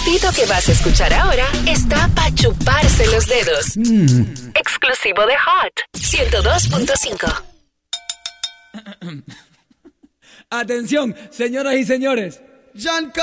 gustito que vas a escuchar ahora está para chuparse los dedos. Exclusivo de Hot 102.5. Atención, señoras y señores.